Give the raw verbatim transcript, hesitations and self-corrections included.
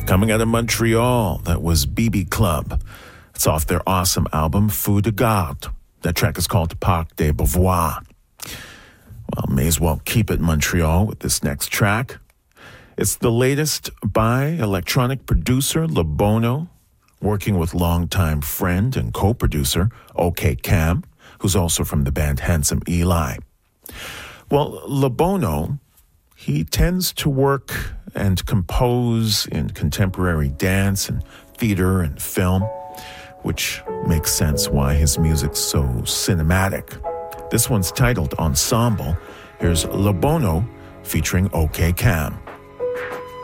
Coming out of Montreal, that was B B Club. It's off their awesome album, Feu de Garde. That track is called Parc des Beauvoirs. Well, may as well keep it Montreal with this next track. It's the latest by electronic producer Le Bono, working with longtime friend and co-producer OK Cam, who's also from the band Handsome Eli. Well, Le Bono, he tends to work and compose in contemporary dance and theater and film, which makes sense why his music's so cinematic. This one's titled Ensemble. Here's Le Bono featuring OK Cam.